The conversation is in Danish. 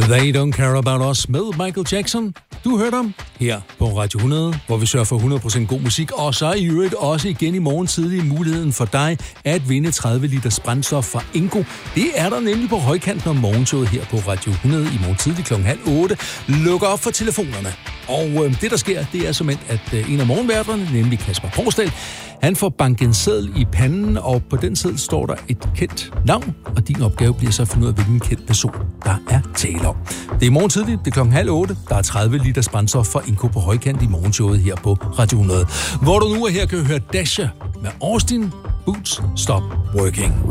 They Don't Care About Us med Michael Jackson. Du hørte ham her på Radio 100, hvor vi sørger for 100% god musik. Og så i øvrigt også igen i morgen tidlig muligheden for dig at vinde 30 liters brændstof fra Ingo. Det er der nemlig på højkanten om morgenshowet her på Radio 100 i morgen tidlig kl. 7:30. Lukker op for telefonerne. Og det der sker, det er simpelthen, at en af morgenværterne, nemlig Kasper Porsdal, han får banket en seddel i panden, og på den seddel står der et kendt navn, og din opgave bliver så at finde ud af, hvilken kendt person der er tale om. Det er i morgen tidlig, det er kl. 7:30. Der er 30 liters brændstof fra Inko på højkant i morgenshowet her på Radio 100. Hvor du nu er her, kan du høre Dasher med Austin Boots Stop Working.